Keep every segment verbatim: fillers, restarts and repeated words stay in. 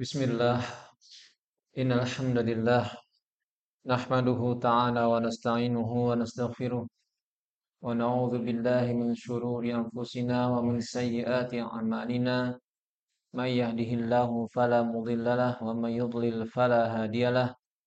Bismillah, innal hamdalillah nahmaduhu ta'ala wa nasta'inuhu wa nastaghfiruh wa na'udzu billahi min shururi anfusina wa min sayyiati a'malina may yahdihillahu fala mudhillalah wa may yudlil fala hadiyalah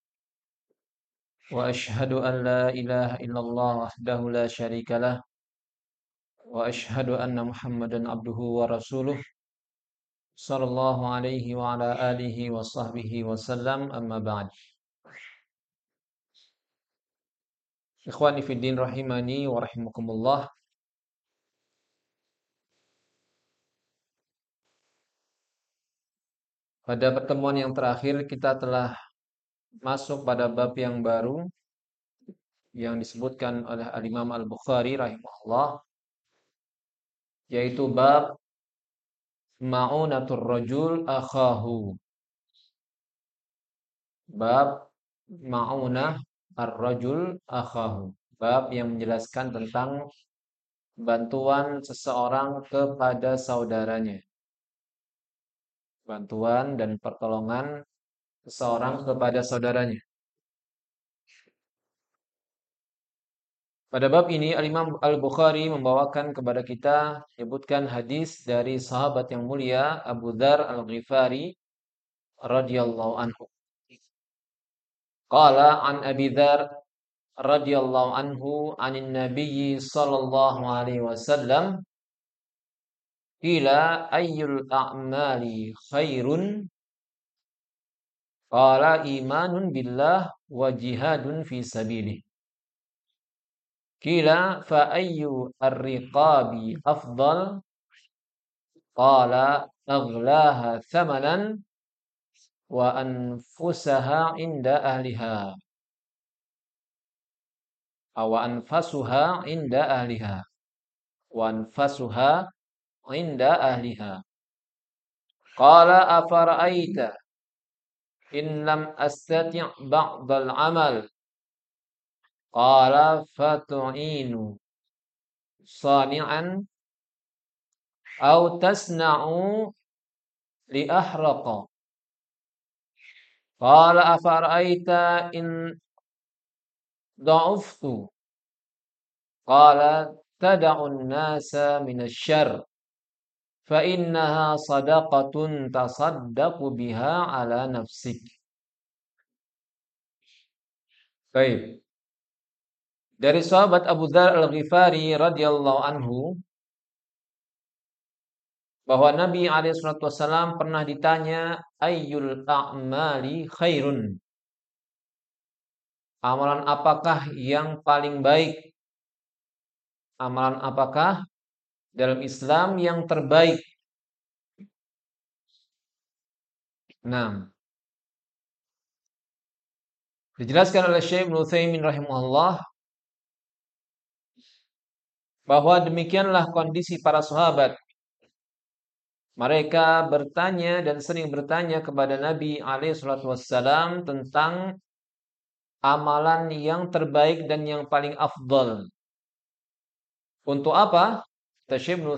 wa ashhadu an la ilaha illallah wahdahu la syarikalah wa ashhadu anna Muhammadan abduhu wa rasuluh sallallahu alaihi wa ala alihi wa sahbihi wa sallam amma ba'd. Ikhwani fiddin rahimani wa rahimakumullah. Pada pertemuan yang terakhir kita telah masuk pada bab yang baru yang disebutkan oleh Al-Imam Al-Bukhari rahimahullah, yaitu bab ma'unatur rajul akhahu. Bab ma'unah ar-rajul akhahu. Bab yang menjelaskan tentang bantuan seseorang kepada saudaranya. Bantuan dan pertolongan seseorang kepada saudaranya. Pada bab ini Al-Imam Al-Bukhari membawakan kepada kita menyebutkan hadis dari sahabat yang mulia Abu Dzar Al-Ghifari radhiyallahu anhu. Qala an Abi Dzar radhiyallahu anhu anin Nabiy sallallahu alaihi wasallam qila ayyul a'mali khairun qala imanun billah wa jihadun fi sabilih. Qila fa ayyu ar-riqabi afdal? Qala aghlaha thamanan wa anfusaha inda ahliha. Aw anfasuha inda ahliha. Wa anfasuha inda ahliha. Qala afara'aita in lam astati' ba'dal amal. Qala fatu'inu sani'an aw tasna'u li ahraqa. Qala afara'aita in dha'uftu. Qala tada'un nasa minasyarr fa innaha sadaqatun tasaddaqu biha ala nafsik. Baik. Dari sahabat Abu Dzar Al-Ghifari radhiyallahu anhu bahwa Nabi alaihi salatu wasallam pernah ditanya ayyul a'mali khairun. Amalan apakah yang paling baik? Amalan apakah dalam Islam yang terbaik? Nah, dijelaskan oleh Syekh Ibnu Utsaimin rahimahullah bahwa demikianlah kondisi para sahabat. Mereka bertanya dan sering bertanya kepada Nabi alaihi salatu wassalam tentang amalan yang terbaik dan yang paling afdal. Untuk apa? Kata Syekh Ibnu